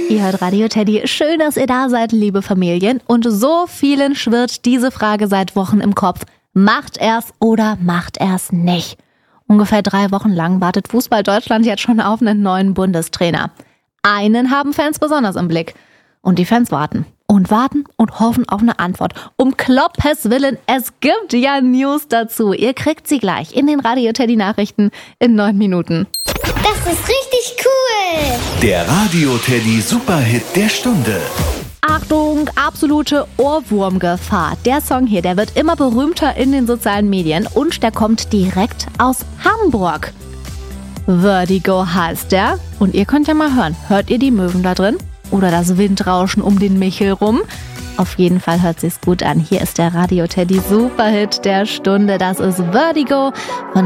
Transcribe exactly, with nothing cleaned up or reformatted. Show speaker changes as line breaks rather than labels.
Ihr hört Radio Teddy. Schön, dass ihr da seid, liebe Familien. Und so vielen schwirrt diese Frage seit Wochen im Kopf. Macht er's oder macht er's nicht? Ungefähr drei Wochen lang wartet Fußball Deutschland jetzt schon auf einen neuen Bundestrainer. Einen haben Fans besonders im Blick. Und die Fans warten. Und warten und hoffen auf eine Antwort. Um Kloppes Willen, es gibt ja News dazu. Ihr kriegt sie gleich in den Radio Teddy Nachrichten in neun Minuten.
Das ist richtig cool.
Der Radio Teddy Superhit der Stunde.
Achtung, absolute Ohrwurmgefahr. Der Song hier, der wird immer berühmter in den sozialen Medien und der kommt direkt aus Hamburg. Vertigo heißt der. Und ihr könnt ja mal hören. Hört ihr die Möwen da drin? Oder das Windrauschen um den Michel rum? Auf jeden Fall hört sich's gut an. Hier ist der Radio Teddy Superhit der Stunde. Das ist Vertigo von